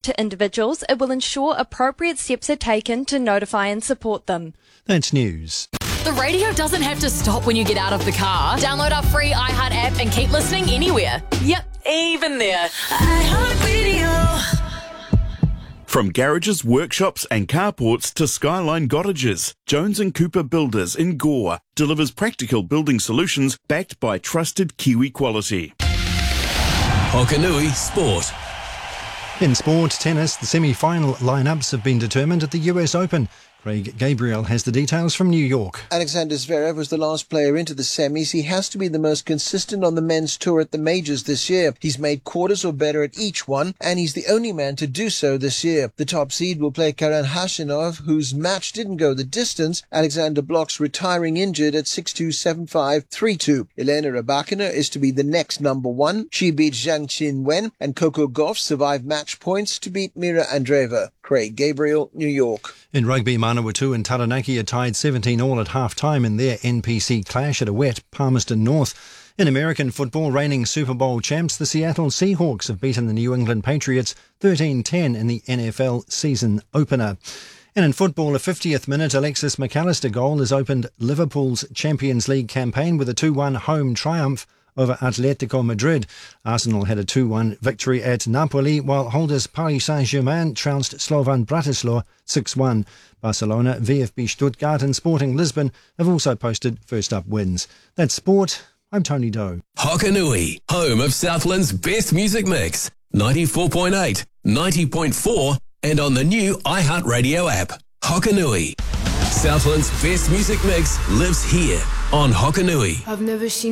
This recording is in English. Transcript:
to individuals, it will ensure appropriate steps are taken to notify and support them. That's news. The radio doesn't have to stop when you get out of the car. Download our free iHeart app and keep listening anywhere. Yep, even there. iHeartRadio. From garages, workshops and carports to Skyline Cottages, Jones & Cooper Builders in Gore delivers practical building solutions backed by trusted Kiwi quality. Hokanui Sport. In sport tennis, the semi-final lineups have been determined at the US Open. Craig Gabriel has the details from New York. Alexander Zverev was the last player into the semis. He has to be the most consistent on the men's tour at the majors this year. He's made quarters or better at each one, and he's the only man to do so this year. The top seed will play Karen Khachanov, whose match didn't go the distance. Alexander Blok's retiring injured at 6-2, 7-5, 3-2. Elena Rybakina is to be the next number one. She beat Zhang Qinwen, and Coco Gauff survived match points to beat Mira Andreeva. Craig Gabriel, New York. In rugby, Manawatu and Taranaki are tied 17-all at half-time in their NPC clash at a wet Palmerston North. In American football, reigning Super Bowl champs, the Seattle Seahawks have beaten the New England Patriots 13-10 in the NFL season opener. And in football, a 50th minute Alexis McAllister goal has opened Liverpool's Champions League campaign with a 2-1 home triumph over Atletico Madrid. Arsenal had a 2-1 victory at Napoli, while holders Paris Saint-Germain trounced Slovan Bratislava 6-1. Barcelona, VfB Stuttgart and Sporting Lisbon have also posted first-up wins. That's sport. I'm Tony Doe. Hokanui, home of Southland's best music mix. 94.8, 90.4 and on the new iHeartRadio app. Hokanui. Southland's best music mix lives here on Hokanui. I've never seen